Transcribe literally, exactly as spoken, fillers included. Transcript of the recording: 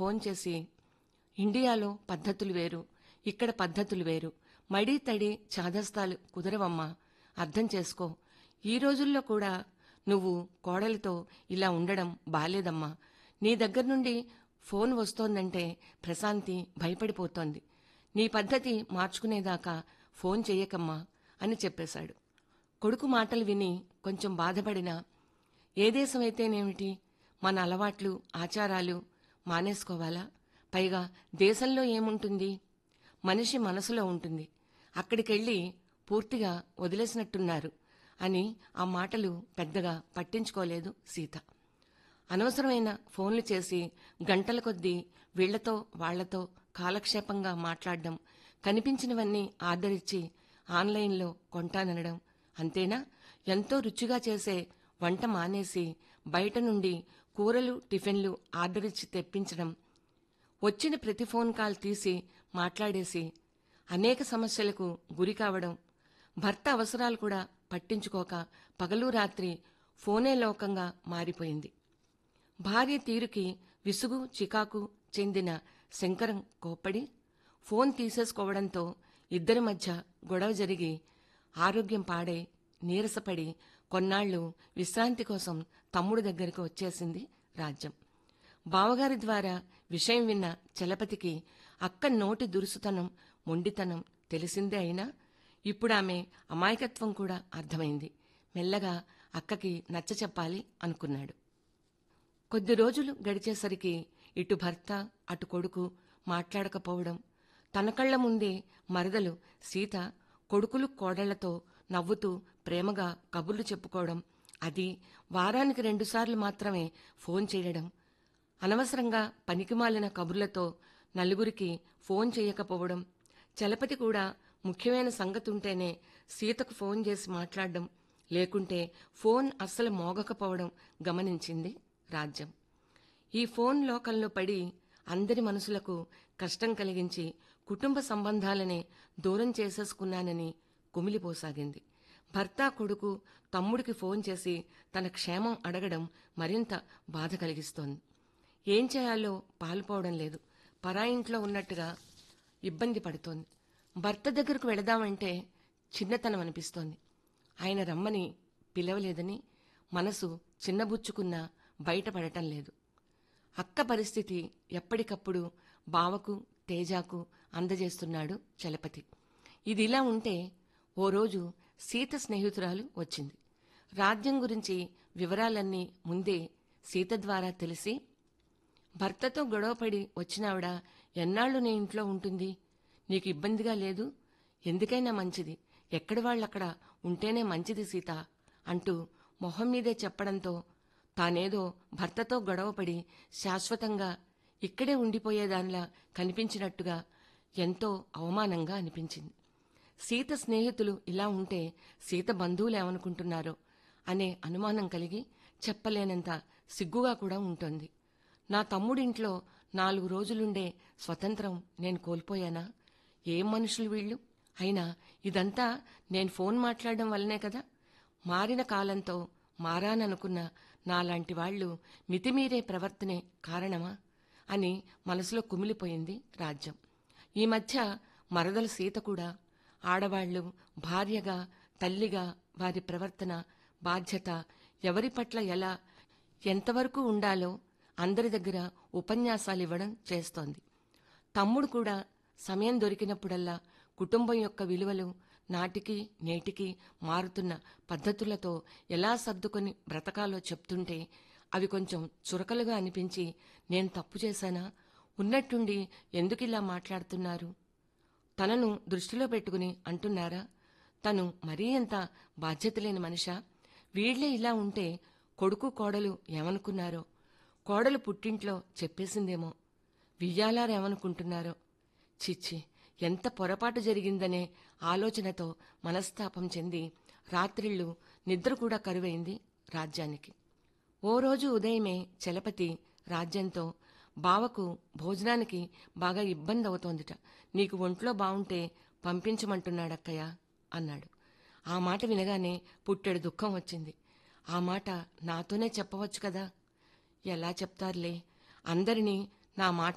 Phone చేసి, ఇండియాలో పద్ధతులు వేరు, ఇక్కడ పద్ధతులు వేరు, మడి తడి చాదస్తాలు కుదరవమ్మా, అర్థం చేసుకో, ఈ రోజుల్లో కూడా నువ్వు కోడలితో ఇలా ఉండడం బాలేదమ్మా, నీ దగ్గర నుండి ఫోన్ వస్తోందంటే ప్రశాంతి భయపడిపోతోంది, నీ పద్ధతి మార్చుకునేదాకా ఫోన్ చెయ్యకమ్మా అని చెప్పేశాడు. కొడుకు మాటలు విని కొంచెం బాధపడినా, ఏ దేశమైతేనేమిటి, మన అలవాట్లు ఆచారాలు మానేసుకోవాలా, పైగా దేశంలో ఏముంటుంది, మనిషి మనసులో ఉంటుంది, అక్కడికెళ్ళి పూర్తిగా వదిలేసినట్టున్నారు అని ఆ మాటలు పెద్దగా పట్టించుకోలేదు సీత. అనవసరమైన ఫోన్లు చేసి గంటల కొద్దీ వీళ్లతో వాళ్లతో కాలక్షేపంగా మాట్లాడడం, కనిపించినవన్నీ ఆర్డరిచ్చి ఆన్లైన్లో కొంటాననడం, అంతేనా, ఎంతో రుచిగా చేసే వంట మానేసి బయట నుండి కూరలు టిఫిన్లు ఆర్డరిచ్చి తెప్పించడం, వచ్చిన ప్రతి ఫోన్ కాల్ తీసి మాట్లాడేసి అనేక సమస్యలకు గురి కావడం, భర్త అవసరాలు కూడా పట్టించుకోక పగలు రాత్రి ఫోనే లోకంగా మారిపోయింది. భార్య తీరుకి విసుగు చికాకు చెందిన శంకరం కోప్పడి ఫోన్ తీసేసుకోవడంతో ఇద్దరి మధ్య గొడవ జరిగి ఆరోగ్యం పాడై నీరసపడి కొన్నాళ్లు విశ్రాంతి కోసం తమ్ముడు దగ్గరికి వచ్చేసింది రాజ్యం. బావగారి ద్వారా విషయం విన్న చలపతికి అక్క నోటి దురుసుతనం మొండితనం తెలిసిందే అయినా ఇప్పుడామె అమాయకత్వం కూడా అర్థమైంది. మెల్లగా అక్కకి నచ్చ చెప్పాలి అనుకున్నాడు. కొద్ది రోజులు గడిచేసరికి ఇటు భర్త అటు కొడుకు మాట్లాడకపోవడం, తన కళ్ల ముందే మరదలు సీత కొడుకులు కోడళ్లతో నవ్వుతూ ప్రేమగా కబుర్లు చెప్పుకోవడం, అది వారానికి రెండుసార్లు మాత్రమే ఫోన్ చేయడం, అనవసరంగా పనికిమాలిన కబుర్లతో నలుగురికి ఫోన్ చేయకపోవడం, చలపతి కూడా ముఖ్యమైన సంగతుంటేనే సీతకు ఫోన్ చేసి మాట్లాడడం, లేకుంటే ఫోన్ అస్సలు మోగకపోవడం గమనించింది రాజ్యం. ఈ ఫోన్ లోకంలో పడి అందరి మనసులకు కష్టం కలిగించి కుటుంబ సంబంధాలనే దూరం చేసేసుకున్నానని కుమిలిపోసాగింది. భర్త కొడుకు తమ్ముడికి ఫోన్ చేసి తన క్షేమం అడగడం మరింత బాధ కలిగిస్తోంది. ఏం చేయాలో పాలుపోవడం లేదు. పరాయింట్లో ఉన్నట్టుగా ఇబ్బంది పడుతోంది. భర్త దగ్గరకు వెళదామంటే చిన్నతనం అనిపిస్తోంది. ఆయన రమ్మని పిలవలేదని మనసు చిన్నబుచ్చుకున్నా బయటపడటం లేదు. అక్క పరిస్థితి ఎప్పటికప్పుడు బావకు తేజాకు అందజేస్తున్నాడు చలపతి. ఇదిలా ఉంటే ఓ రోజు సీత స్నేహితురాలు వచ్చింది. రాజ్యం గురించి వివరాలన్నీ ముందే సీత ద్వారా తెలిసి, భర్తతో గొడవపడి వచ్చినావిడ ఎన్నాళ్లు నీ ఇంట్లో ఉంటుంది, నీకు ఇబ్బందిగా లేదు, ఎందుకైనా మంచిది, ఎక్కడి వాళ్ళక్కడ ఉంటేనే మంచిది సీత అంటూ మొహం మీదే చెప్పడంతో తానేదో భర్తతో గొడవపడి శాశ్వతంగా ఇక్కడే ఉండిపోయేదానిలా కనిపించినట్టుగా ఎంతో అవమానంగా అనిపించింది. సీత స్నేహితులు ఇలా ఉంటే సీత బంధువులేమనుకుంటున్నారో అనే అనుమానం కలిగి చెప్పలేనంత సిగ్గుగా కూడా ఉంటుంది. నా తమ్ముడింట్లో నాలుగు రోజులుండే స్వతంత్రం నేను కోల్పోయానా? ఏం మనుషులు వీళ్ళు? అయినా ఇదంతా నేను ఫోన్ మాట్లాడడం వల్లనే కదా. మారిన కాలంతో మారాననుకున్న నాలాంటి వాళ్లు మితిమీరే ప్రవర్తనే కారణమా అని మనసులో కుమిలిపోయింది రాజ్యం. ఈ మధ్య మరదల సీత కూడా ఆడవాళ్లు భార్యగా తల్లిగా వారి ప్రవర్తన బాధ్యత ఎవరి పట్ల ఎలా ఎంతవరకు ఉండాలో అందరి దగ్గర ఉపన్యాసాలివ్వడం చేస్తోంది. తమ్ముడు కూడా సమయం దొరికినప్పుడల్లా కుటుంబం యొక్క విలువలు నాటికి నేటికి మారుతున్న పద్ధతులతో ఎలా సర్దుకొని బ్రతకాలో చెప్తుంటే అవి కొంచెం చురకలుగా అనిపించి, నేను తప్పు చేశానా, ఉన్నట్టుండి ఎందుకిలా మాట్లాడుతున్నారు, తనను దృష్టిలో పెట్టుకుని అంటున్నారా, తను మరీ ఎంత బాధ్యత లేని మనిషా, వీళ్లే ఇలా ఉంటే కొడుకు కోడలు ఏమనుకున్నారో, కోడలు పుట్టింట్లో చెప్పేసిందేమో, వియ్యాలారేమనుకుంటున్నారో, చిచ్చి ఎంత పొరపాటు జరిగిందనే ఆలోచనతో మనస్తాపం చెంది రాత్రిళ్లు నిద్ర కూడా కరువైంది రాజ్యానికి. ఓ రోజు ఉదయమే చలపతి రాజ్యంతో, బావకు భోజనానికి బాగా ఇబ్బంది అవుతోందిట, నీకు ఒంట్లో బావుంటే పంపించమంటున్నాడక్కయ్య అన్నాడు. ఆ మాట వినగానే పుట్టెడు దుఃఖం వచ్చింది. ఆ మాట నాతోనే చెప్పవచ్చు కదా. ఎలా చెప్తారులే, అందరినీ నా మాట